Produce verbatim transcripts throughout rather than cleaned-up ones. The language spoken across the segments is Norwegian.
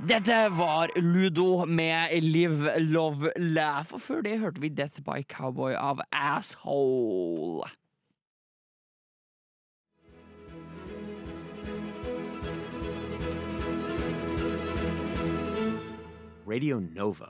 Dette var Ludo med Live, Love, Laugh. Og før det hørte vi Death by Cowboy av Asshole. Radio Nova.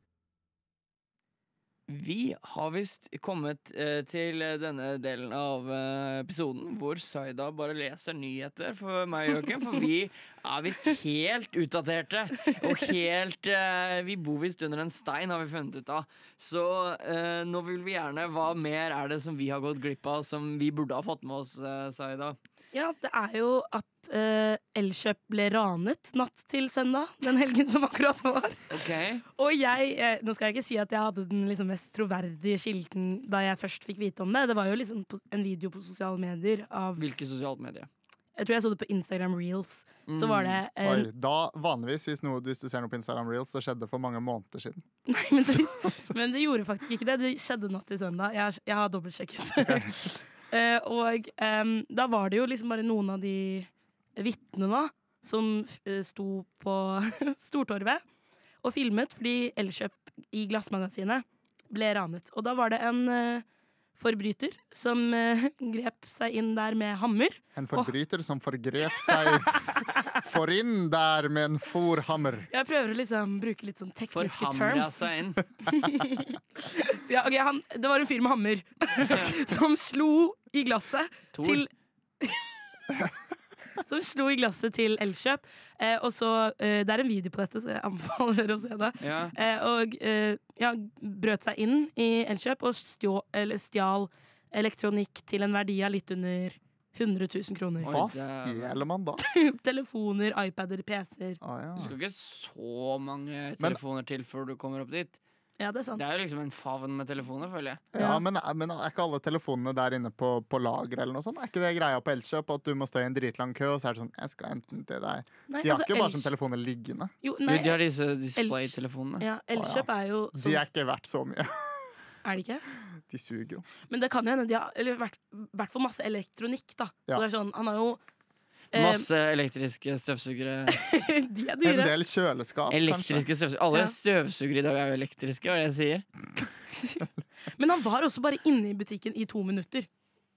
Vi har visst kommet eh, til denne delen av eh, episoden hvor Saida bare leser nyheter for meg og Joakim, for vi er visst helt utdaterte. Og helt eh, Vi bor visst under en stein, har vi funnet ut av. Så eh, nå vil vi gjerne Hva mer er det som vi har gått glipp av, som vi burde ha fått med oss, eh, Saida? Ja, det er jo at uh, Elkjøp ble ranet natt til søndag, den helgen som akkurat var. Okay. Og jeg, eh, nå skal jeg ikke si at jeg hadde den liksom mest troverdige kilden da jeg først fikk vite om det. Det var jo liksom en video på sosiale medier av Hvilke sosiale medier? Jeg tror jeg så det på Instagram Reels. Mm. Så var det en, Oi, da vanligvis hvis, noe, hvis du ser noe på Instagram Reels, så skjedde det for mange måneder siden. Nei, men det, men det gjorde faktisk ikke det. Det skjedde natt til søndag. Jeg, jeg har dobbeltsjekket. Uh, og um, da var det jo liksom bare noen av de vitnene som uh, sto på Stortorvet og filmet fordi Elkjøp i Glassmagasinet ble ranet. Og da var det en uh, forbryter som uh, grep seg inn der med hammer. En forbryter oh. som forgrep seg for inn der med en forhammer. Jeg prøver å liksom bruke litt sånn tekniske terms. Seg inn. Ja, okay, han, det var en fyr med hammer som slo i glasset Tor. til Som slo i glasset til Elkjøp. Eh, og så, eh, det er en video på dette, så jeg anbefaler dere å se det. Ja. Eh, og eh, ja, brøt seg inn i Elkjøp og stjå, eller stjal elektronikk til en verdi av litt under hundre tusen kroner. Hva stjeler man da? Telefoner, iPader, P C-er. Ah, ja. Du skal ikke så mange telefoner til før du kommer opp dit. Ja, det er sant. Det er jo liksom en favn med telefoner, føler jeg. Ja, men, men er ikke alle telefonene der inne på, på lager eller noe sånt? Er ikke det greia på Elkjøp at du må stå i en dritlang kø, og så er det sånn, jeg skal enten til deg. Nei, De har altså, ikke bare Elkjøp- sånn telefoner liggende. Jo, Jo, nei, de har disse display-telefonene. ja, Elkjøp er jo De sånn, er ikke verdt så mye. er det ikke? De suger jo. Men det kan jo hende de har eller, hvert, hvert fall masse elektronikk, da. Så Ja. det er sånn, han har jo eh, Masse elektriske støvsugere. De er En dyre. del kjøleskap, kanskje. Elektriske støvsugere. Alle Ja. støvsugere i dag er jo elektriske, hva er det jeg sier? Men han var også bare inne i butikken i to minutter.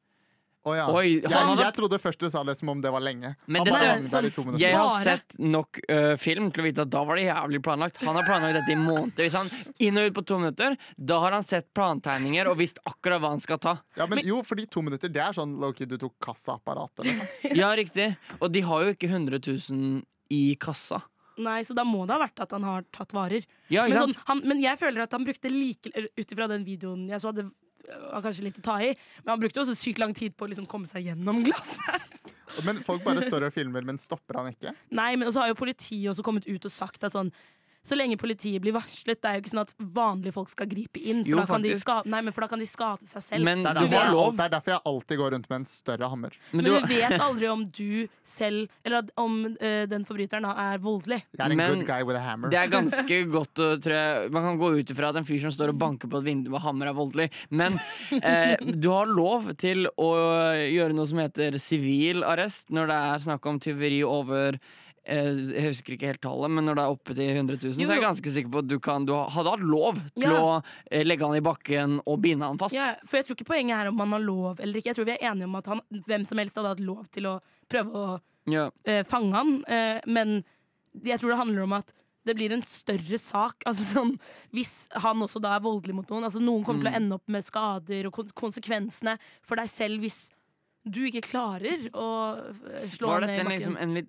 Å ja. Oi, jeg, han hadde- jeg trodde først du sa det som om det var lenge. Men Han dette- bare hang der i to minutter. Jeg har Bare. sett nok øh, film til å vite at da var det jævlig planlagt. Han har planlagt dette i måneder. Hvis han inn og ut på to minutter, da har han sett plantegninger og visst akkurat hva han skal ta. Ja, men, jo, fordi to minutter, det er sånn Loki, du tok kassaapparatet. Liksom. Ja, riktig. Og de har jo ikke hundre tusen i kassa. Nei, så da må det ha vært at han har tatt varer. Ja, Men, ikke sånn, sant? han, men jeg føler at han brukte like ut ifra den videoen jeg så, det var kanskje litt å ta i, men han brukte også sykt lang tid på å liksom komme seg gjennom glasset. Men folk bare står og filmer, men stopper han ikke? Nei, men så har jo politiet også kommet ut og sagt at sånn, så lenge politiet blir varslet, det er jo ikke sånn at vanlige folk skal gripe inn, for, Jo, da, kan de faktisk. skade, nei, men for da kan de skade seg selv. Men Det er, du derfor har jeg, lov. det er derfor jeg alltid går rundt med en større hammer. Men Men du, du vet aldri om du selv, eller at- om eh, den forbryteren da er voldelig. Jeg er en Men good guy with a hammer. det er ganske godt å tror jeg, man kan gå ut ifra at en fyr som står og banker på et vindu med hammer er voldelig. Men eh, du har lov til å gjøre noe som heter sivil arrest når det er snakk om tyveri over eh, jeg husker ikke helt tallet, men når det er oppe til hundre tusen, Jo, så er jeg jo. ganske sikker på at du, kan, du hadde hatt lov til Ja. å eh, legge han i bakken og binde han fast. Ja, for jeg tror ikke poenget er om man har lov eller ikke. Jeg tror vi er enige om at han, hvem som helst hadde hatt lov til å prøve å Ja. eh, fange han, eh, men jeg tror det handler om at det blir en større sak. Altså sånn, hvis han også da er voldelig mot noen, altså noen kommer til å ende opp med skader og kon konsekvensene for deg selv hvis du ikke klarer å eh, slå Var han dette ned i en, bakken. liksom, en litt